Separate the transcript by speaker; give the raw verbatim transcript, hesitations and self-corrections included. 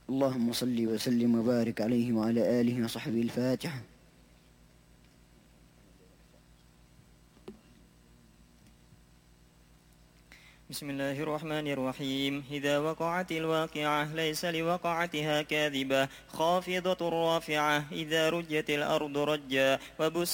Speaker 1: اللهم صل وسلم وبارك عليه وعلى آله وصحبه. الفاتحة.
Speaker 2: بسم الله الرحمن الرحيم. إذا وقعت الواقعة ليس لوقعتها كاذبة خافضة رافعة. إذا رجت الأرض رجا وبست